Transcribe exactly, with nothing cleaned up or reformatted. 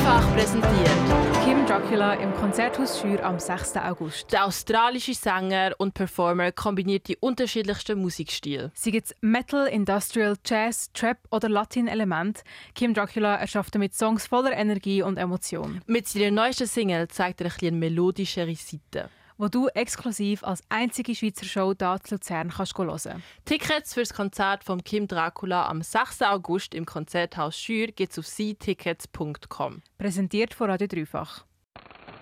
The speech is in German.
Dreifach präsentiert. Kim Dracula im Konzerthaus Schür am sechsten August. Der australische Sänger und Performer kombiniert die unterschiedlichsten Musikstile. Sei es Metal, Industrial, Jazz, Trap oder Latin-Element, Kim Dracula erschafft damit Songs voller Energie und Emotion. Mit seiner neuesten Single zeigt er ein bisschen melodischere Seite, wo du exklusiv als einzige Schweizer Show hier zu Luzern kannst hören. Tickets für das Konzert von Kim Dracula am sechsten August im Konzerthaus Schür gibt es auf sie tickets punkt com. Präsentiert von Radio Dreifach.